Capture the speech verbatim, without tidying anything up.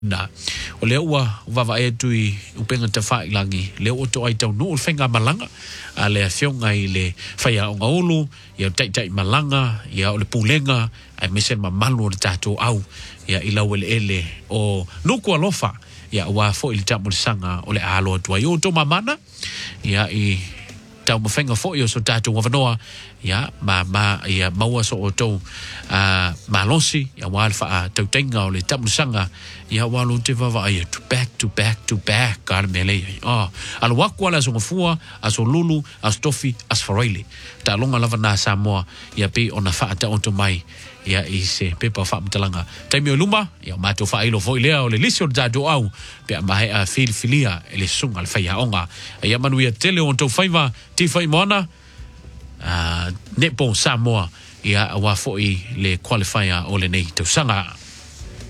na o le ua vava e tui upenga te wha ilangi le o to ai tau no whenga malanga a le whionga i le whaia o ngaulu ia o teitai malanga ia o le pulenga ai mesen ma malu o le tātou au ia i lau ele ele o nuku alofa ia ua fo i le tamu le sanga o le alo atua i o to mamana ia i tau mawhenga fo i o so tātou wavanoa ia ma ma ia maua so o tau uh, malosi ia wale wha tau tenga o le tamu le sanga ia walo te vava ia to back to back to back kare mele oh ala waku ala so ngafua aso lulu as tofi as faraile ta longa lava na Samoa ia pe ona fa ta onto mai ia i se pepa fa mtalanga taimi o luma ia mato fa ilo foi lea o le lisio da do au pe mai a fil filia ele sunga al faya onga ia manu ia tele onto faiva ti fai mona a nepo Samoa ia wa foi le qualifier o le nei to sanga